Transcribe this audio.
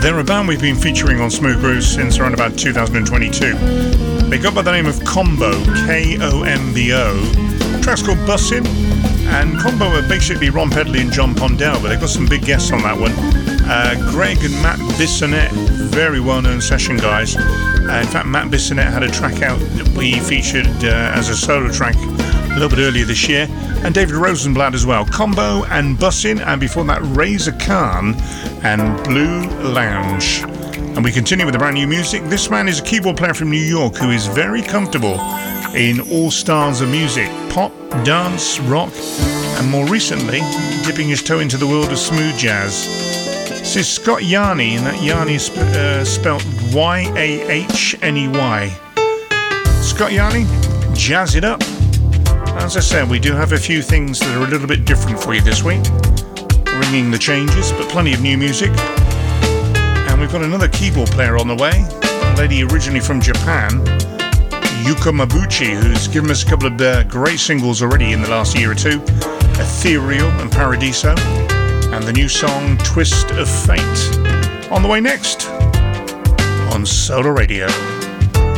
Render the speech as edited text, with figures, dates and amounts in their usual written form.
They're a band we've been featuring on Smooth Grooves since around about 2022. They go by the name of Combo, K-O-M-B-O. The track's called Bussin', and Combo are basically Ron Pedley and John Pondell, but they've got some big guests on that one. Greg and Matt Bissonette, very well-known session guys. In fact, Matt Bissonette had a track out that we featured as a solo track a little bit earlier this year, and David Rosenblatt as well. Combo and Bussin', and before that Razor Khan and Blue Lounge. And we continue with the brand new music. This man is a keyboard player from New York who is very comfortable in all styles of music: pop, dance, rock, and more recently dipping his toe into the world of smooth jazz. This is Scott Yarney, and that Yarney is spelled Y-A-H-N-E-Y. Scott Yarney, jazz it up. As I said, we do have a few things that are a little bit different for you this week, bringing the changes, but plenty of new music. And we've got another keyboard player on the way, a lady originally from Japan, Yuka Mabuchi, who's given us a couple of great singles already in the last year or two, Ethereal and Paradiso, and the new song Twist of Fate. On the way next on Solar Radio.